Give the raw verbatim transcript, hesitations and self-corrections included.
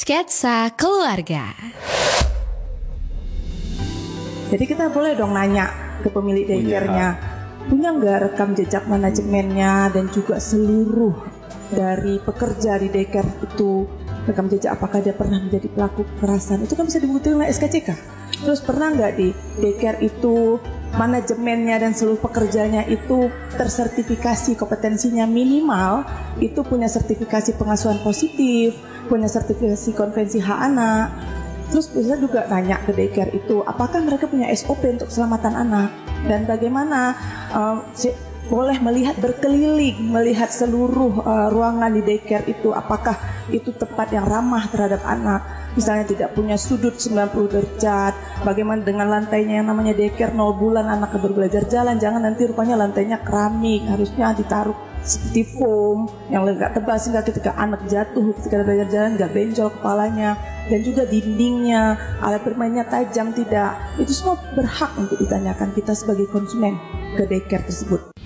Sketsa Keluarga. Jadi kita boleh dong nanya ke pemilik daycare-nya, punya nggak rekam jejak manajemennya dan juga seluruh dari pekerja di daycare itu, rekam jejak apakah dia pernah menjadi pelaku kekerasan, itu kan bisa dibuktikan oleh S K C K. Terus pernah nggak di daycare itu manajemennya dan seluruh pekerjanya itu tersertifikasi kompetensinya minimal, itu punya sertifikasi pengasuhan positif, punya sertifikasi konvensi hak anak. Terus bisa juga nanya ke daycare itu, apakah mereka punya S O P untuk keselamatan anak, dan bagaimana um, si, boleh melihat berkeliling, melihat seluruh uh, ruangan di daycare itu, apakah itu tempat yang ramah terhadap anak. Misalnya tidak punya sudut sembilan puluh derajat, bagaimana dengan lantainya yang namanya daycare nol bulan anak baru belajar jalan, jangan nanti rupanya lantainya keramik, harusnya ditaruh seperti foam yang enggak tebal sehingga ketika anak jatuh ketika belajar jalan enggak benjol kepalanya, dan juga dindingnya, alat bermainnya tajam tidak. Itu semua berhak untuk ditanyakan kita sebagai konsumen ke daycare tersebut.